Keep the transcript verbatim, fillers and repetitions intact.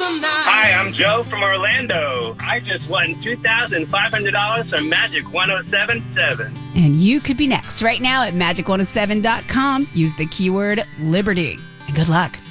Hi, I'm Joe from Orlando. I just won two thousand five hundred dollars from Magic one oh seven point seven. And you could be next right now at magic one oh seven dot com. Use the keyword Liberty. And good luck.